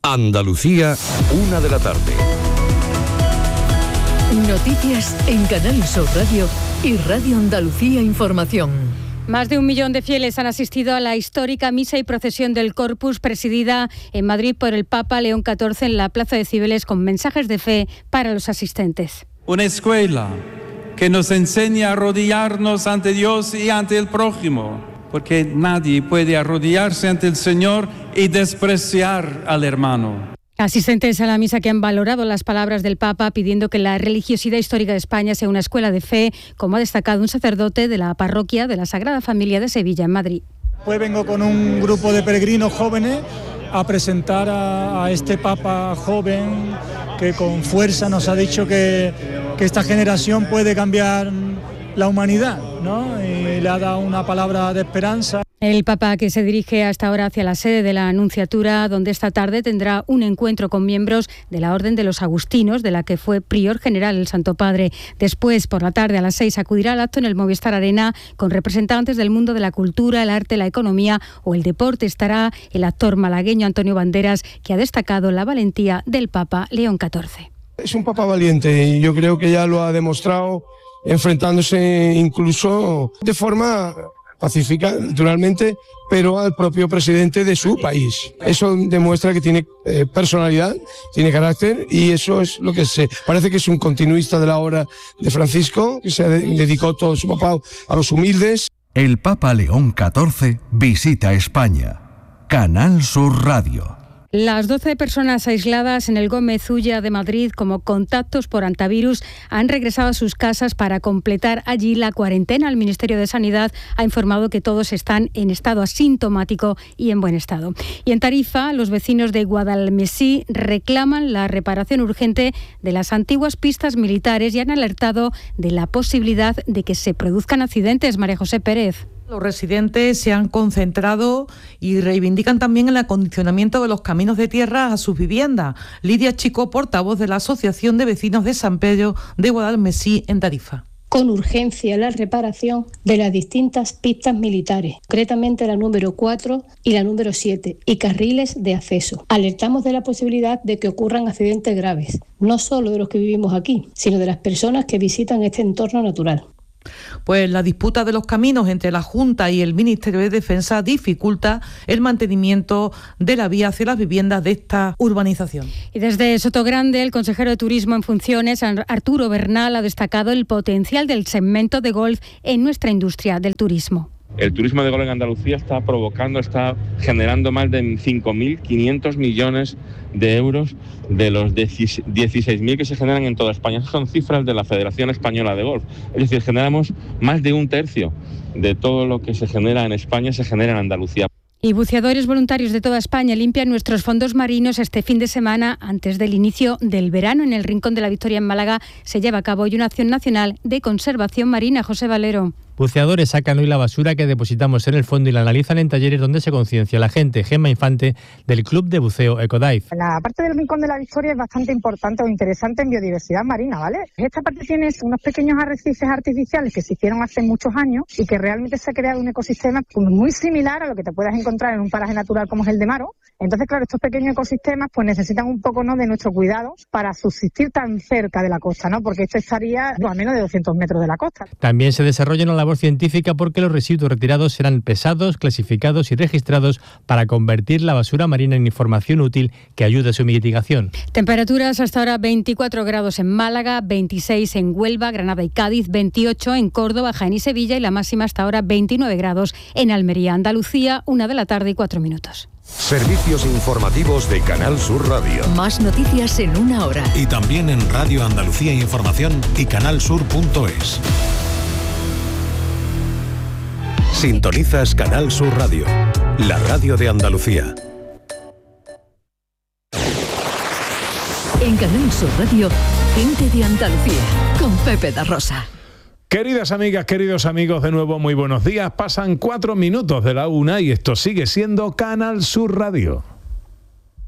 Andalucía, 1 de la tarde. Noticias en Canal Sur Radio y Radio Andalucía Información. Más de 1 millón de fieles han asistido a la histórica misa y procesión del Corpus presidida en Madrid por el Papa León XIV en la Plaza de Cibeles con mensajes de fe para los asistentes. Una escuela que nos enseña a arrodillarnos ante Dios y ante el prójimo, porque nadie puede arrodillarse ante el Señor y despreciar al hermano. Asistentes a la misa que han valorado las palabras del Papa pidiendo que la religiosidad histórica de España sea una escuela de fe, como ha destacado un sacerdote de la parroquia de la Sagrada Familia de Sevilla, en Madrid. Pues vengo con un grupo de peregrinos jóvenes a presentar a este Papa joven que con fuerza nos ha dicho que esta generación puede cambiar la humanidad, ¿no? Y le ha dado una palabra de esperanza. El Papa, que se dirige hasta ahora hacia la sede de la Anunciatura, donde esta tarde tendrá un encuentro con miembros de la Orden de los Agustinos, de la que fue prior general el Santo Padre. Después, por la tarde a las 6, acudirá al acto en el Movistar Arena con representantes del mundo de la cultura, el arte, la economía o el deporte. Estará el actor malagueño Antonio Banderas, que ha destacado la valentía del Papa León XIV. Es un Papa valiente y yo creo que ya lo ha demostrado, enfrentándose incluso de forma pacífica, naturalmente, pero al propio presidente de su país. Eso demuestra que tiene personalidad, tiene carácter, y eso es lo que parece que es un continuista de la obra de Francisco, que se dedicó todo su papado a los humildes. El Papa León XIV visita España. Canal Sur Radio. Las 12 personas aisladas en el Gómez Ulla de Madrid como contactos por antivirus han regresado a sus casas para completar allí la cuarentena. El Ministerio de Sanidad ha informado que todos están en estado asintomático y en buen estado. Y en Tarifa, los vecinos de Guadalmesí reclaman la reparación urgente de las antiguas pistas militares y han alertado de la posibilidad de que se produzcan accidentes. María José Pérez. Los residentes se han concentrado y reivindican también el acondicionamiento de los caminos de tierra a sus viviendas. Lidia Chico, portavoz de la Asociación de Vecinos de San Pedro de Guadalmesí, en Tarifa. Con urgencia la reparación de las distintas pistas militares, concretamente la número 4 y la número 7, y carriles de acceso. Alertamos de la posibilidad de que ocurran accidentes graves, no solo de los que vivimos aquí, sino de las personas que visitan este entorno natural. Pues la disputa de los caminos entre la Junta y el Ministerio de Defensa dificulta el mantenimiento de la vía hacia las viviendas de esta urbanización. Y desde Sotogrande, el consejero de Turismo en funciones, Arturo Bernal, ha destacado el potencial del segmento de golf en nuestra industria del turismo. El turismo de golf en Andalucía está generando más de 5.500 millones de euros de los 16.000 que se generan en toda España. Esas son cifras de la Federación Española de Golf. Es decir, generamos más de 1/3 de todo lo que se genera en España, se genera en Andalucía. Y buceadores voluntarios de toda España limpian nuestros fondos marinos este fin de semana antes del inicio del verano. En el Rincón de la Victoria, en Málaga, se lleva a cabo hoy una acción nacional de conservación marina. José Valero. Buceadores sacan hoy la basura que depositamos en el fondo y la analizan en talleres donde se conciencia la gente. Gemma Infante, del Club de Buceo Ecodive. La parte del Rincón de la Victoria es bastante importante o interesante en biodiversidad marina, ¿vale? Esta parte tiene unos pequeños arrecifes artificiales que se hicieron hace muchos años y que realmente se ha creado un ecosistema muy similar a lo que te puedas encontrar en un paraje natural como es el de Maro. Entonces, claro, estos pequeños ecosistemas pues necesitan un poco, ¿no?, de nuestro cuidado para subsistir tan cerca de la costa, ¿no? Porque esto estaría a menos de 200 metros de la costa. También se desarrolla una labor científica porque los residuos retirados serán pesados, clasificados y registrados para convertir la basura marina en información útil que ayude a su mitigación. Temperaturas hasta ahora 24 grados en Málaga, 26 en Huelva, Granada y Cádiz, 28 en Córdoba, Jaén y Sevilla y la máxima hasta ahora 29 grados en Almería. Andalucía, 1 de la tarde y 4 minutos. Servicios informativos de Canal Sur Radio. Más noticias en 1 hora. Y también en Radio Andalucía Información y canalsur.es. Sintonizas Canal Sur Radio, la radio de Andalucía. En Canal Sur Radio, gente de Andalucía, con Pepe da Rosa. Queridas amigas, queridos amigos, de nuevo muy buenos días. Pasan 4 minutos de la 1 y esto sigue siendo Canal Sur Radio.